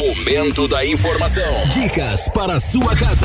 Momento da informação. Dicas para a sua casa.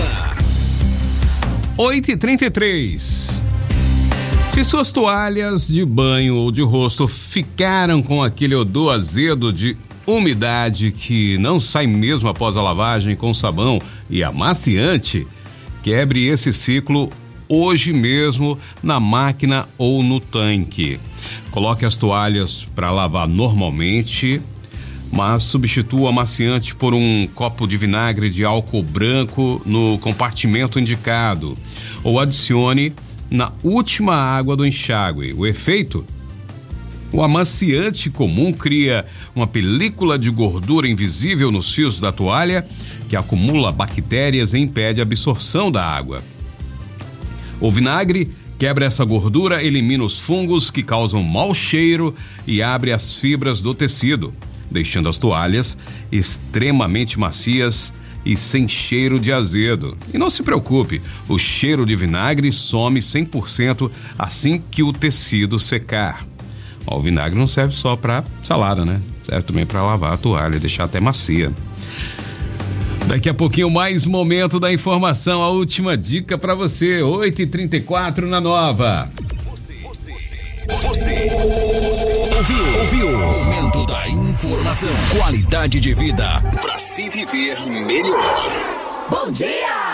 8h33. Se suas toalhas de banho ou de rosto ficaram com aquele odor azedo de umidade que não sai mesmo após a lavagem com sabão e amaciante, quebre esse ciclo hoje mesmo na máquina ou no tanque. Coloque as toalhas para lavar normalmente, mas substitua o amaciante por um copo de vinagre de álcool branco no compartimento indicado, ou adicione na última água do enxágue. O efeito? O amaciante comum cria uma película de gordura invisível nos fios da toalha que acumula bactérias e impede a absorção da água. O vinagre quebra essa gordura, elimina os fungos que causam mau cheiro e abre as fibras do tecido, deixando as toalhas extremamente macias e sem cheiro de azedo. E não se preocupe, o cheiro de vinagre some 100% assim que o tecido secar. O vinagre não serve só para salada, né? Serve também para lavar a toalha, deixar até macia. Daqui a pouquinho mais momento da informação, a última dica para você, 8h34 na Nova. Você ouviu o Momento da Informação. Qualidade de vida para se viver melhor. Bom dia!